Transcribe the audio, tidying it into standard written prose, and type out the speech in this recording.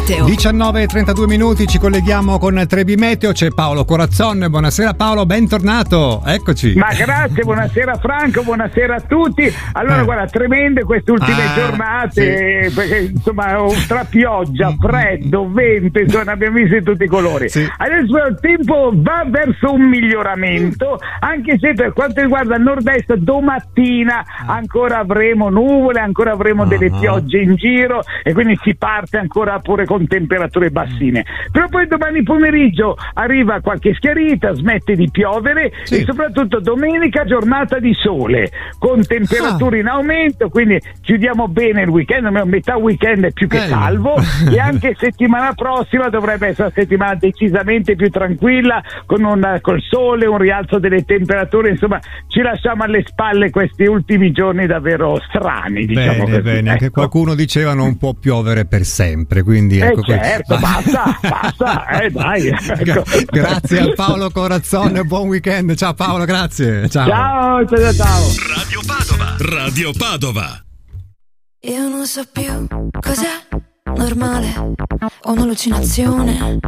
Meteo. 19:32 minuti, ci colleghiamo con Trebi Meteo, c'è Paolo Corazzon. Buonasera Paolo, bentornato, eccoci. Ma grazie, buonasera Franco, buonasera a tutti. Allora guarda, tremende queste ultime giornate, sì. Perché insomma tra pioggia, freddo, vento, insomma abbiamo visto in tutti i colori. Sì. Adesso il tempo va verso un miglioramento, anche se per quanto riguarda il nord-est domattina ancora avremo nuvole, ancora avremo delle piogge in giro e quindi si parte ancora pure con temperature bassine. Però poi domani pomeriggio arriva qualche schiarita, smette di piovere e soprattutto domenica giornata di sole con temperature in aumento, quindi chiudiamo bene il weekend, metà weekend è più che salvo e anche settimana prossima dovrebbe essere una settimana decisamente più tranquilla col sole, un rialzo delle temperature, insomma ci lasciamo alle spalle questi ultimi giorni davvero strani, diciamo così. Bene, anche qualcuno diceva non può piovere per sempre, quindi ecco certo, basta, dai. Ecco. Grazie a Paolo Corazzone, buon weekend, ciao Paolo, grazie. Ciao. Radio Padova. Io non so più cos'è normale o un'allucinazione.